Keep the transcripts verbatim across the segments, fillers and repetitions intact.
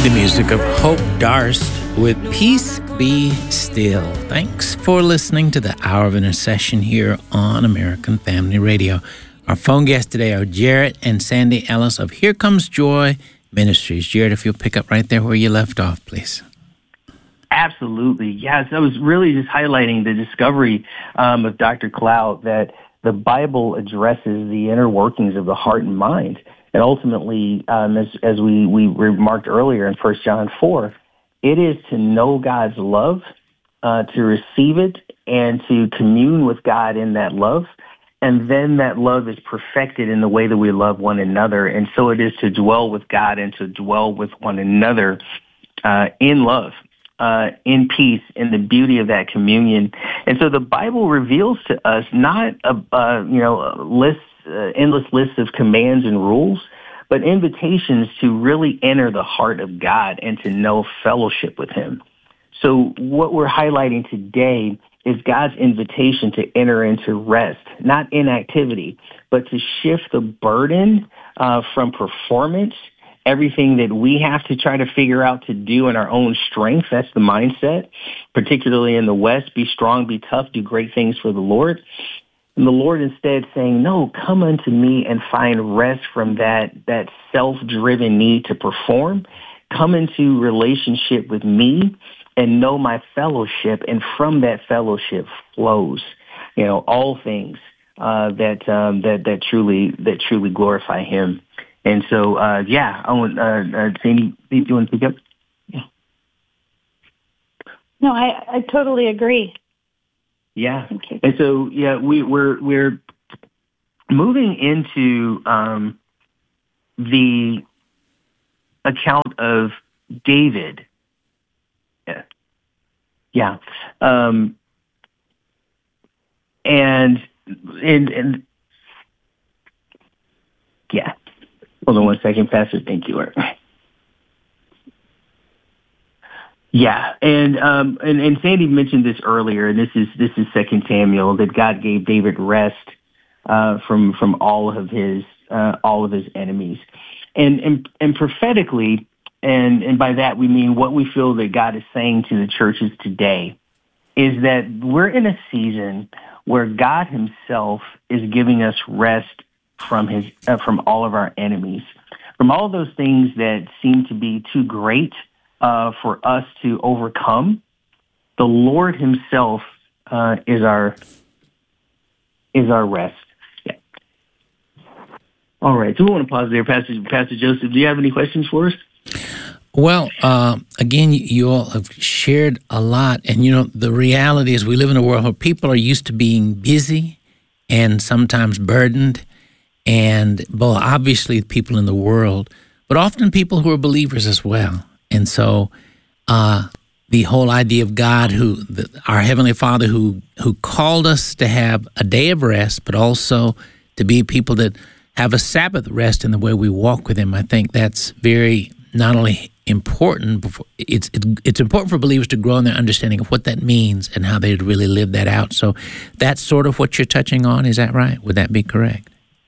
The music of Hope Darst with Peace Be Still. Thanks for listening to the Hour of Intercession here on American Family Radio. Our phone guests today are Jarrett and Sandy Ellis of Here Comes Joy Ministries. Jarrett, if you'll pick up right there where you left off, please. Absolutely. Yes, I was really just highlighting the discovery um, of Doctor Cloud that the Bible addresses the inner workings of the heart and mind. And ultimately, um, as, as we, we remarked earlier in First John four, it is to know God's love, uh, to receive it, and to commune with God in that love. And then that love is perfected in the way that we love one another. And so it is to dwell with God and to dwell with one another uh, in love, uh, in peace, in the beauty of that communion. And so the Bible reveals to us not a, uh, you know, a list, uh, endless lists of commands and rules, but invitations to really enter the heart of God and to know fellowship with Him. So what we're highlighting today is God's invitation to enter into rest, not inactivity, but to shift the burden uh, from performance, everything that we have to try to figure out to do in our own strength. That's the mindset, particularly in the West. Be strong, be tough, do great things for the Lord. And the Lord instead saying, no, come unto me and find rest from that, that self-driven need to perform. Come into relationship with me and know my fellowship, and from that fellowship flows, you know, all things uh, that um, that that truly that truly glorify Him. And so, uh, yeah, I want uh, uh, Sandy, do you want to pick up? Yeah. No, I, I totally agree. Yeah, and so yeah, we, we're we're moving into um, the account of David. Yeah, yeah, um, and and and yeah. Hold on one second, Pastor. Thank you, Art. Yeah, and um, and and Sandy mentioned this earlier, and this is this is Second Samuel, that God gave David rest uh, from from all of his uh, all of his enemies, and and and prophetically, and and by that we mean what we feel that God is saying to the churches today is that we're in a season where God Himself is giving us rest from his uh, from all of our enemies, from all those things that seem to be too great Uh, for us to overcome. The Lord Himself uh, is our is our rest. Yeah. All right, so we want to pause there, Pastor Pastor Joseph. Do you have any questions for us? Well, uh, again, you all have shared a lot, and you know the reality is we live in a world where people are used to being busy and sometimes burdened, and well, obviously people in the world, but often people who are believers as well. And so uh, the whole idea of God, who the, our Heavenly Father, who who called us to have a day of rest, but also to be people that have a Sabbath rest in the way we walk with Him, I think that's very not only important, it's it's important for believers to grow in their understanding of what that means and how they really live that out. So that's sort of what you're touching on. Is that right? Would that be correct?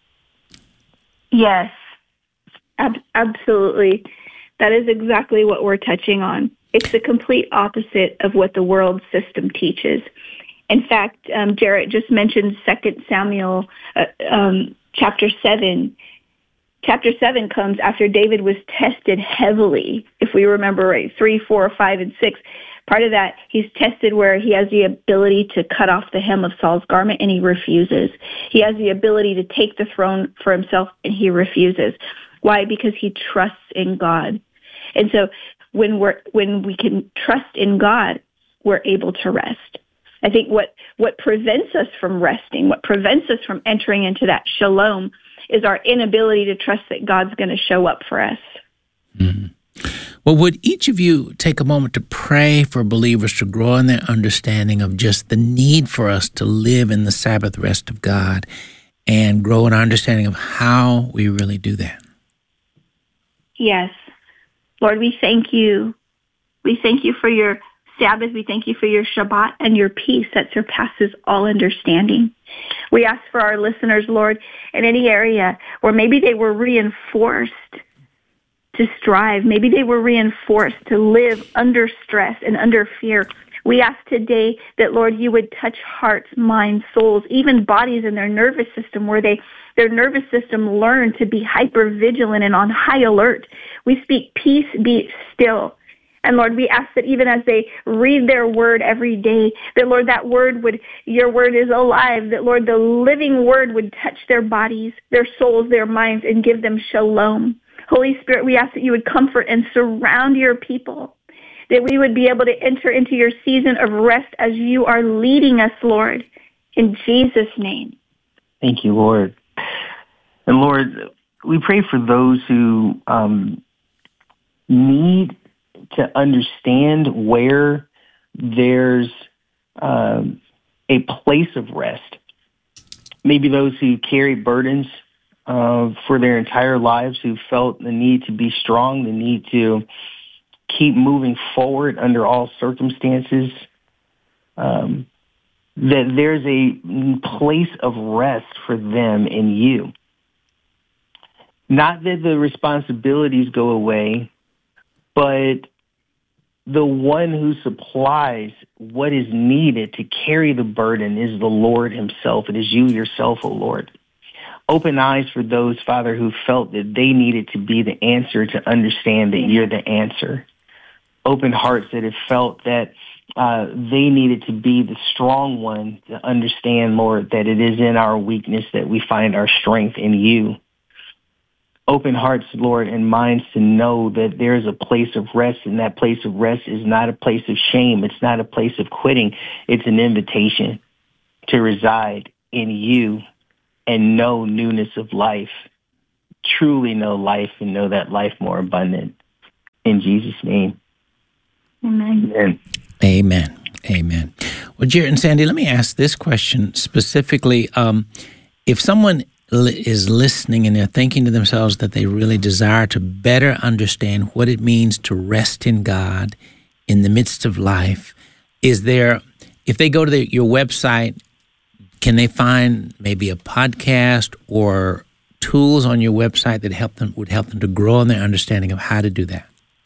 Yes, ab- absolutely. That is exactly what we're touching on. It's the complete opposite of what the world system teaches. In fact, um, Jarrett just mentioned Second Samuel uh, um, chapter seven. Chapter seven comes after David was tested heavily. If we remember right, three, four, five, and six. Part of that, he's tested where he has the ability to cut off the hem of Saul's garment, and he refuses. He has the ability to take the throne for himself, and he refuses. Why? Because he trusts in God. And so when we're when we can trust in God, we're able to rest. I think what, what prevents us from resting, what prevents us from entering into that shalom is our inability to trust that God's going to show up for us. Mm-hmm. Well, would each of you take a moment to pray for believers to grow in their understanding of just the need for us to live in the Sabbath rest of God and grow in our understanding of how we really do that? Yes. Lord, we thank you. We thank you for your Sabbath. We thank you for your Shabbat and your peace that surpasses all understanding. We ask for our listeners, Lord, in any area where maybe they were reinforced to strive. Maybe they were reinforced to live under stress and under fear. We ask today that, Lord, you would touch hearts, minds, souls, even bodies in their nervous system, where they their nervous system learn to be hyper-vigilant and on high alert. We speak peace, be still. And Lord, we ask that even as they read their word every day, that Lord, that word would, your word is alive, that Lord, the living word would touch their bodies, their souls, their minds, and give them shalom. Holy Spirit, we ask that you would comfort and surround your people, that we would be able to enter into your season of rest as you are leading us, Lord, in Jesus' name. Thank you, Lord. And Lord, we pray for those who um, need to understand where there's um, a place of rest. Maybe those who carry burdens uh, for their entire lives, who felt the need to be strong, the need to keep moving forward under all circumstances, um, that there's a place of rest for them in you. Not that the responsibilities go away, but the one who supplies what is needed to carry the burden is the Lord himself. It is you yourself, O Lord. Open eyes for those, Father, who felt that they needed to be the answer, to understand that you're the answer. Open hearts that have felt that uh, they needed to be the strong one, to understand, Lord, that it is in our weakness that we find our strength in you. Open hearts, Lord, and minds to know that there is a place of rest, and that place of rest is not a place of shame. It's not a place of quitting. It's an invitation to reside in you and know newness of life, truly know life and know that life more abundant. In Jesus' name. Amen. Amen. Amen. Amen. Well, Jared and Sandy, let me ask this question specifically. Um, if someone is listening and they're thinking to themselves that they really desire to better understand what it means to rest in God in the midst of life, is there, if they go to the, your website, can they find maybe a podcast or tools on your website that help them would help them to grow in their understanding of how to do that?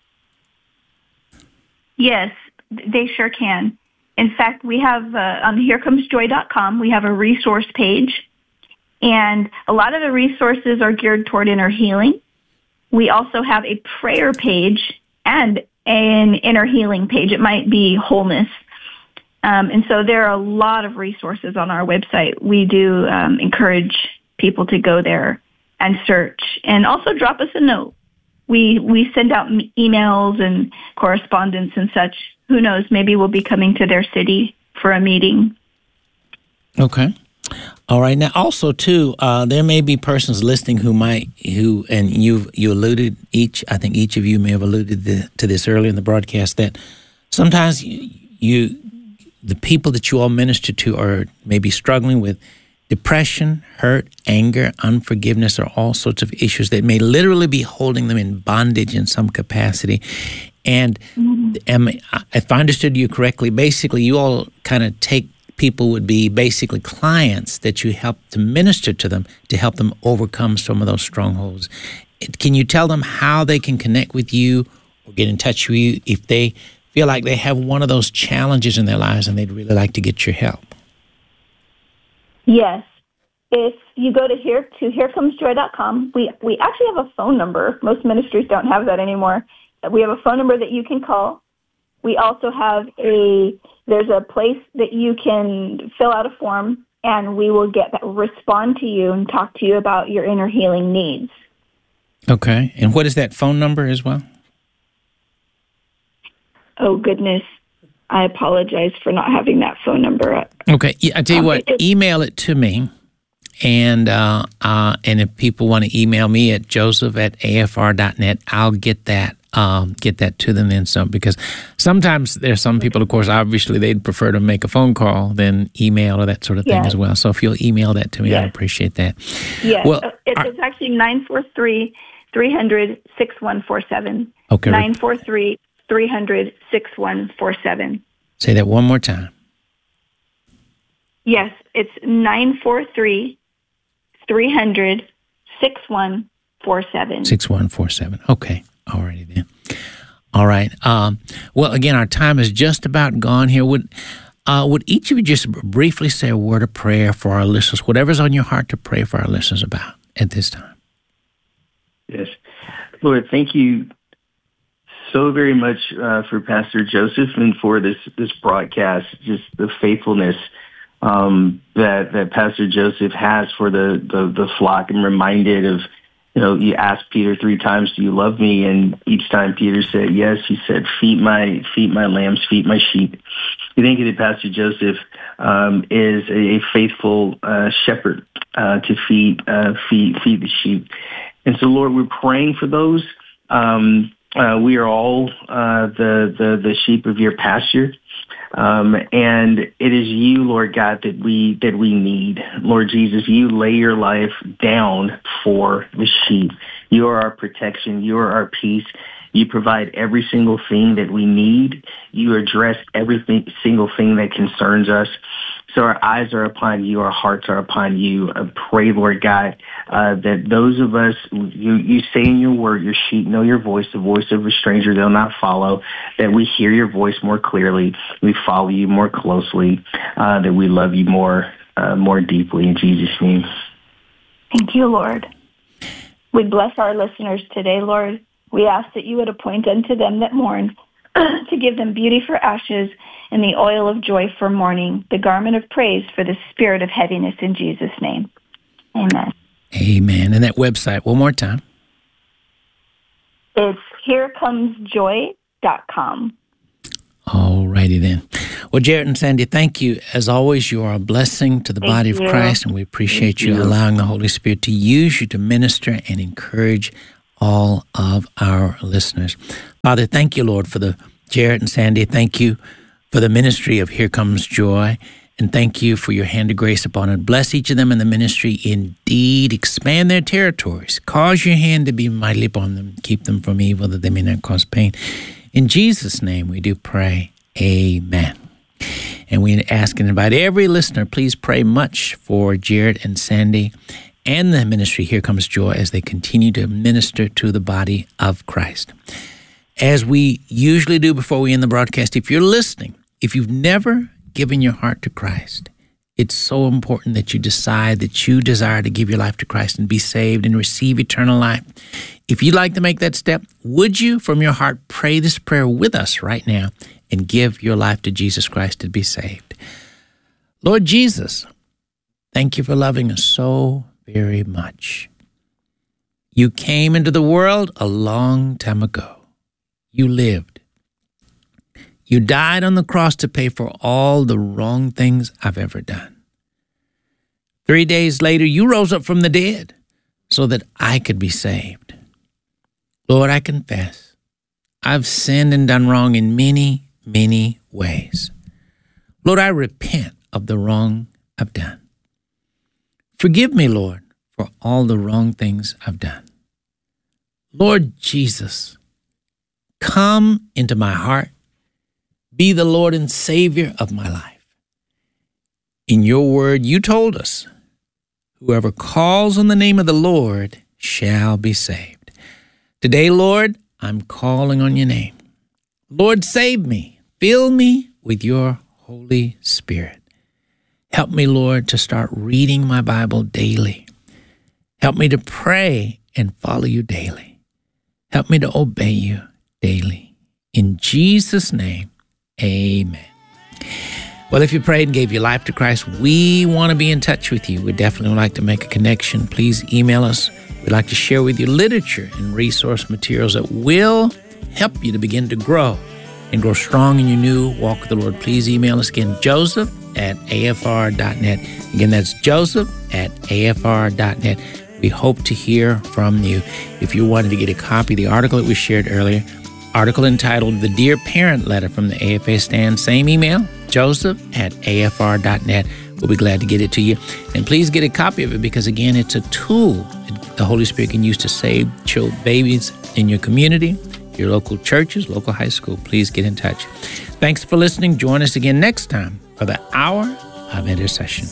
Yes, they sure can. In fact, we have uh, on here comes joy dot com, we have a resource page. And a lot of the resources are geared toward inner healing. We also have a prayer page and an inner healing page. It might be wholeness. Um, and so there are a lot of resources on our website. We do um, encourage people to go there and search, and also drop us a note. We we send out m- emails and correspondence and such. Who knows, maybe we'll be coming to their city for a meeting. Okay. All right. Now, also, too, uh, there may be persons listening who might, who, and you you alluded, each, I think each of you may have alluded the, to this earlier in the broadcast, that sometimes you, you, the people that you all minister to are maybe struggling with depression, hurt, anger, unforgiveness, or all sorts of issues that may literally be holding them in bondage in some capacity. And mm-hmm. am, if I understood you correctly, basically you all kind of take people would be basically clients that you help to minister to them to help them overcome some of those strongholds. Can you tell them how they can connect with you or get in touch with you if they feel like they have one of those challenges in their lives and they'd really like to get your help? Yes. If you go to here to here comes joy dot com, we, we actually have a phone number. Most ministries don't have that anymore. We have a phone number that you can call. We also have a, there's a place that you can fill out a form, and we will get respond to you and talk to you about your inner healing needs. Okay. And what is that phone number as well? Oh, goodness. I apologize for not having that phone number up. Okay. Yeah, I tell you um, what, email it to me. And uh, uh, and if people want to email me at joseph at a f r dot net, I'll get that um, get that to them then some, because sometimes there's some people, of course, obviously they'd prefer to make a phone call than email or that sort of thing yes. as well. So if you'll email that to me, yes. I'd appreciate that. Yes. Well, it, it's actually nine four three, three hundred, six one four seven. Okay. nine four three, three hundred, six one four seven. Say that one more time. Yes, it's nine four three, three hundred, six one four seven. six one four seven. Okay. All righty then. All right. Um, well, again, our time is just about gone here. Would uh, would each of you just briefly say a word of prayer for our listeners, whatever's on your heart to pray for our listeners about at this time? Yes. Lord, thank you so very much uh, for Pastor Joseph and for this, this broadcast, just the faithfulness um, that, that Pastor Joseph has for the, the, the flock. I'm reminded of, you know, you asked Peter three times, do you love me? And each time Peter said yes, he said, feed my, feed my lambs, feed my sheep. We think that Pastor Joseph um, is a, a faithful uh, shepherd uh, to feed, uh, feed, feed the sheep. And so, Lord, we're praying for those. Um, uh, we are all uh, the, the, the sheep of your pasture. Um, and it is you, Lord God, that we that we need. Lord Jesus, you lay your life down for the sheep. You are our protection. You are our peace. You provide every single thing that we need. You address every single thing that concerns us. So our eyes are upon you. Our hearts are upon you. I pray, Lord God, uh, that those of us, you, you say in your word, your sheep know your voice, the voice of a stranger they'll not follow, that we hear your voice more clearly, we follow you more closely, uh, that we love you more, uh, more deeply. In Jesus' name. Thank you, Lord. We bless our listeners today, Lord. We ask that you would appoint unto them that mourn, to give them beauty for ashes and the oil of joy for mourning, the garment of praise for the spirit of heaviness, in Jesus' name. Amen. Amen. And that website, one more time. It's here comes joy dot com. All righty then. Well, Jarrett and Sandy, thank you. As always, you are a blessing to the Thank body you. of Christ, and we appreciate you, you allowing the Holy Spirit to use you to minister and encourage all of our listeners. Father, thank you, Lord, for the Jarrett and Sandy. Thank you for the ministry of Here Comes Joy, and thank you for your hand of grace upon it. Bless each of them in the ministry. Indeed, expand their territories. Cause your hand to be mightily upon them. Keep them from evil, that they may not cause pain. In Jesus' name we do pray. Amen. And we ask and invite every listener, please pray much for Jarrett and Sandy and the ministry Here Comes Joy as they continue to minister to the body of Christ. As we usually do before we end the broadcast, if you're listening, if you've never given your heart to Christ, it's so important that you decide that you desire to give your life to Christ and be saved and receive eternal life. If you'd like to make that step, would you, from your heart, pray this prayer with us right now and give your life to Jesus Christ to be saved? Lord Jesus, thank you for loving us so very much. You came into the world a long time ago. You lived. You died on the cross to pay for all the wrong things I've ever done. Three days later, you rose up from the dead so that I could be saved. Lord, I confess, I've sinned and done wrong in many, many ways. Lord, I repent of the wrong I've done. Forgive me, Lord, for all the wrong things I've done. Lord Jesus, come into my heart. Be the Lord and Savior of my life. In your word, you told us, whoever calls on the name of the Lord shall be saved. Today, Lord, I'm calling on your name. Lord, save me. Fill me with your Holy Spirit. Help me, Lord, to start reading my Bible daily. Help me to pray and follow you daily. Help me to obey you daily. In Jesus' name, amen. Well, if you prayed and gave your life to Christ, we want to be in touch with you. We definitely would like to make a connection. Please email us. We'd like to share with you literature and resource materials that will help you to begin to grow and grow strong in your new walk with the Lord. Please email us again, Joseph at A F R dot net. Again, that's Joseph at A F R dot net. We hope to hear from you. If you wanted to get a copy of the article that we shared earlier, article entitled The Dear Parent Letter from the A F A Stand, same email, Joseph at A F R dot net. We'll be glad to get it to you. And please get a copy of it because, again, it's a tool that the Holy Spirit can use to save children, babies in your community, your local churches, local high school. Please get in touch. Thanks for listening. Join us again next time for the Hour of Intercession.